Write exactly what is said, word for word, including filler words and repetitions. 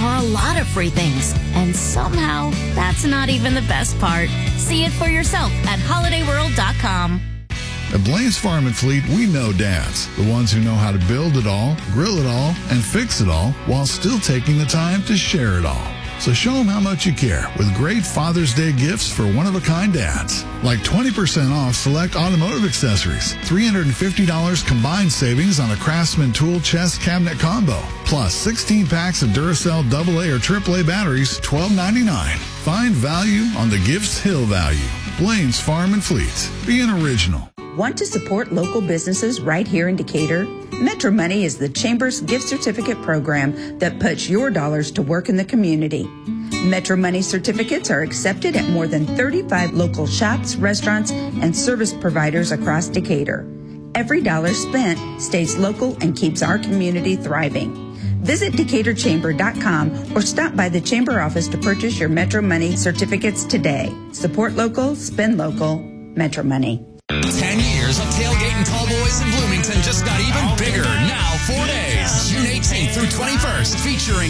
are a lot of free things, and somehow that's not even the best part. See it for yourself at holiday world dot com. At Blaine's Farm and Fleet, we know dads, the ones who know how to build it all, grill it all, and fix it all while still taking the time to share it all. So show them how much you care with great Father's Day gifts for one-of-a-kind dads. Like twenty percent off select automotive accessories, three hundred fifty dollars combined savings on a Craftsman tool chest cabinet combo, plus sixteen packs of Duracell double A or triple A batteries, twelve ninety-nine. Find value on the Gifts Hill value. Blaine's Farm and Fleet. Be an original. Want to support local businesses right here in Decatur? Metro Money is the Chamber's gift certificate program that puts your dollars to work in the community. Metro Money certificates are accepted at more than thirty-five local shops, restaurants, and service providers across Decatur. Every dollar spent stays local and keeps our community thriving. Visit Decatur Chamber dot com or stop by the Chamber office to purchase your Metro Money certificates today. Support local, spend local. Metro Money. Ten years of tailgating tall boys in Bloomington just got even bigger. Now four days, June eighteenth through twenty-first, featuring